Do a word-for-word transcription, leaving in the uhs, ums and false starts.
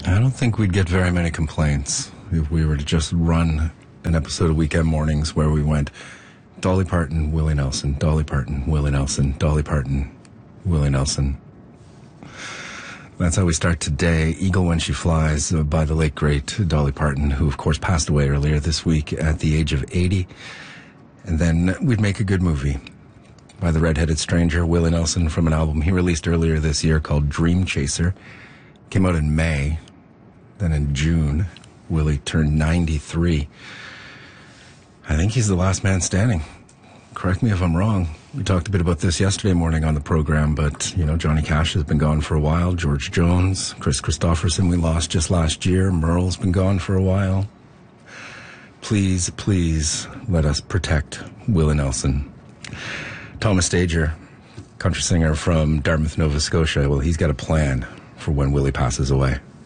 I don't think we'd get very many complaints if we were to just run an episode of Weekend Mornings where we went Dolly Parton, Willie Nelson, Dolly Parton, Willie Nelson, Dolly Parton, Willie Nelson. That's how we start today. Eagle When She Flies uh, by the late, great Dolly Parton, who, of course, passed away earlier this week at the age of eighty. And then we'd make a good movie by the redheaded stranger, Willie Nelson, from an album he released earlier this year called Dream Chaser. Came out in May. Then in June, Willie turned ninety-three. I think he's the last man standing. Correct me if I'm wrong. We talked a bit about this yesterday morning on the program, but, you know, Johnny Cash has been gone for a while. George Jones, Chris Christopherson we lost just last year. Merle's been gone for a while. Please, please let us protect Willie Nelson. Thomas Stager, country singer from Dartmouth, Nova Scotia, well, he's got a plan for when Willie passes away.